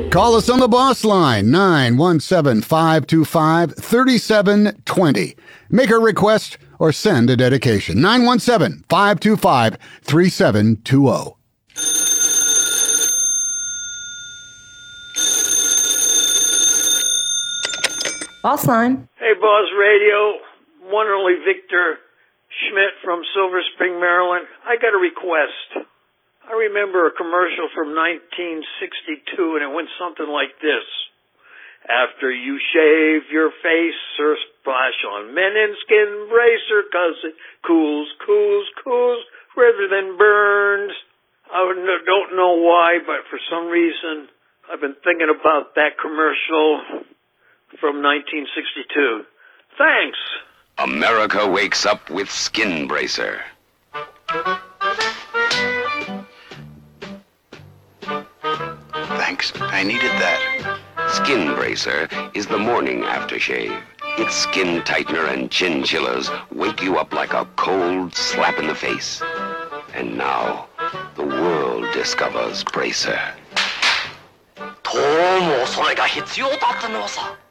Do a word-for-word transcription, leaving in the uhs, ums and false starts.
Call us on the boss line, nine one seven, five two five, three seven two zero. Make a request or send a dedication, nine one seven, five two five, three seven two zero. Boss line. Hey, Boss Radio. One and only Victor Schmidt from Silver Spring, Maryland. I got a request. I remember a commercial from nineteen sixty-two, and it went something like this. After you shave your face or splash on Menin Skin Bracer, 'cause it cools, cools, cools, rather than burns. I don't know why, but for some reason, I've been thinking about that commercial from nineteen sixty-two. Thanks. America wakes up with Skin Bracer. Thanks. I needed that. Skin Bracer is the morning aftershave. Its skin tightener and chin chillers wake you up like a cold slap in the face. And now, the world discovers Bracer. どうもそれが必要だったのさ。